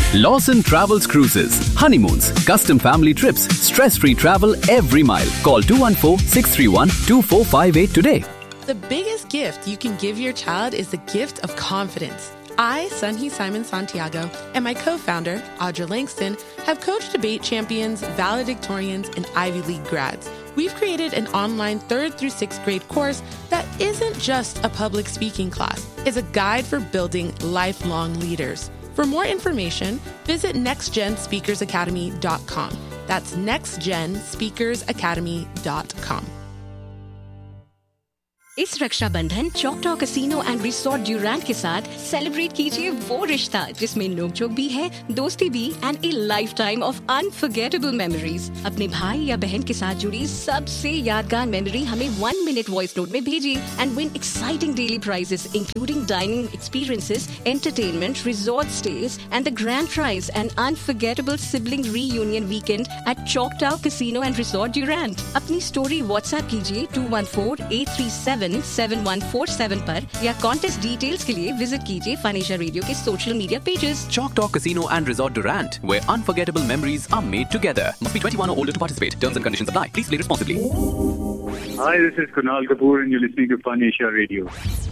Lawson Travels Cruises. Honeymoons, custom family trips, stress-free travel every mile. Call 214-631-2458 today. The biggest gift you can give your child is the gift of confidence. I, Sunhee Simon Santiago, and my co-founder, Audra Langston, have coached debate champions, valedictorians, and Ivy League grads. We've created an online 3rd through 6th grade course that isn't just a public speaking class. It's a guide for building lifelong leaders. For more information, visit nextgenspeakersacademy.com. That's nextgenspeakersacademy.com. इस Rakshabandhan चॉकटॉ casino and resort ड्यूरैंट के साथ celebrate कीजिए वो रिश्ता जिसमें नोकझोंक भी है, दोस्ती भी and A life time of unforgettable memories. अपने भाई या बहन के साथ जुड़ी सबसे यादगार मेमोरी हमें 1 मिनट वॉइस नोट में भेजिए and win exciting daily prices including dining experiences, entertainment, resort stage and the grand prize and unforgettable sibling reunion weekend at चॉकटॉ casino and resort ड्यूरैंट। अपनी स्टोरी व्हाट्सएप कीजिए 214-837-7147 पर या कॉन्टेस्ट डिटेल्स के लिए visit कीजिए फाइनेशिया radio के social media pages. Choctaw Casino and Resort Durant, where unforgettable memories are made together. Must be 21 or older to participate. Terms and conditions apply. Please play responsibly. Hi, this is Kunal Kapoor and you're listening to Fun Asia Radio.